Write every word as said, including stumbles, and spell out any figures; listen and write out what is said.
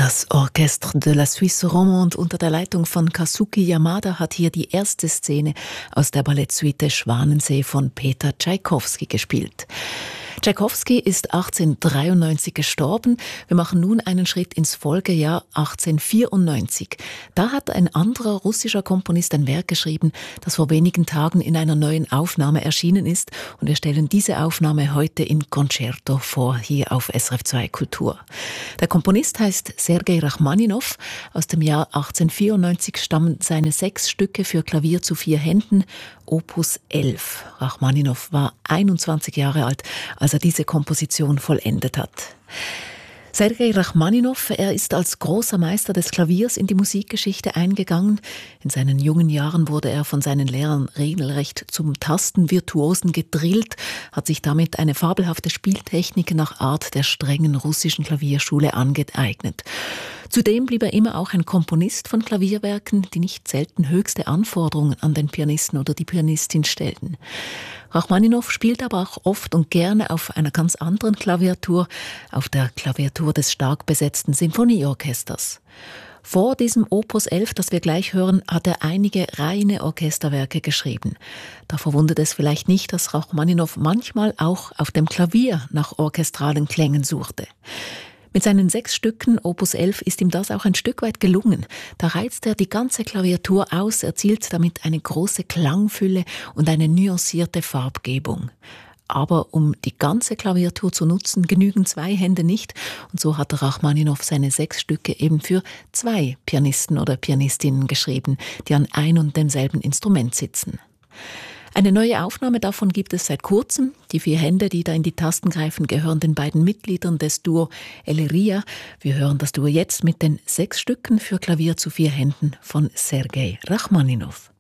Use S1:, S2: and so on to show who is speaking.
S1: Das Orchestre de la Suisse Romande unter der Leitung von Kazuki Yamada hat hier die erste Szene aus der Ballettsuite Schwanensee von Peter Tschaikowski gespielt. Tschaikowski ist achtzehnhundertdreiundneunzig gestorben. Wir machen nun einen Schritt ins Folgejahr achtzehnhundertvierundneunzig. Da hat ein anderer russischer Komponist ein Werk geschrieben, das vor wenigen Tagen in einer neuen Aufnahme erschienen ist. Und wir stellen diese Aufnahme heute in Concerto vor, hier auf S R F zwei Kultur. Der Komponist heißt Sergei Rachmaninow. Aus dem Jahr achtzehnhundertvierundneunzig stammen seine sechs Stücke für Klavier zu vier Händen, Opus elf. Rachmaninow war einundzwanzig Jahre alt, als er diese Komposition vollendet hat. Sergei Rachmaninow, er ist als großer Meister des Klaviers in die Musikgeschichte eingegangen. In seinen jungen Jahren wurde er von seinen Lehrern regelrecht zum Tastenvirtuosen gedrillt, hat sich damit eine fabelhafte Spieltechnik nach Art der strengen russischen Klavierschule angeeignet. Zudem blieb er immer auch ein Komponist von Klavierwerken, die nicht selten höchste Anforderungen an den Pianisten oder die Pianistin stellten. Rachmaninow spielt aber auch oft und gerne auf einer ganz anderen Klaviatur, auf der Klaviatur des stark besetzten Sinfonieorchesters. Vor diesem Opus elf, das wir gleich hören, hat er einige reine Orchesterwerke geschrieben. Da verwundert es vielleicht nicht, dass Rachmaninow manchmal auch auf dem Klavier nach orchestralen Klängen suchte. Mit seinen sechs Stücken, Opus elf, ist ihm das auch ein Stück weit gelungen. Da reizt er die ganze Klaviatur aus, erzielt damit eine große Klangfülle und eine nuancierte Farbgebung. Aber um die ganze Klaviatur zu nutzen, genügen zwei Hände nicht. Und so hat Rachmaninow seine sechs Stücke eben für zwei Pianisten oder Pianistinnen geschrieben, die an ein und demselben Instrument sitzen. Eine neue Aufnahme davon gibt es seit kurzem. Die vier Hände, die da in die Tasten greifen, gehören den beiden Mitgliedern des Duo Elleria. Wir hören das Duo jetzt mit den sechs Stücken für Klavier zu vier Händen von Sergei Rachmaninow.